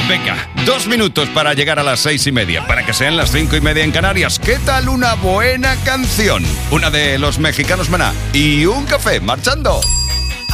Venga, 2 minutos para llegar a las 6:30, para que sean las 5:30 en Canarias. ¿Qué tal una buena canción? Una de los Mexicanos Maná y un café marchando.